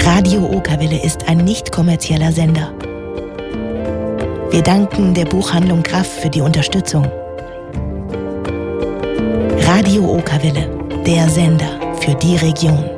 Radio Okerwelle ist ein nicht kommerzieller Sender. Wir danken der Buchhandlung Graff für die Unterstützung. Radio Okerwelle, der Sender für die Region.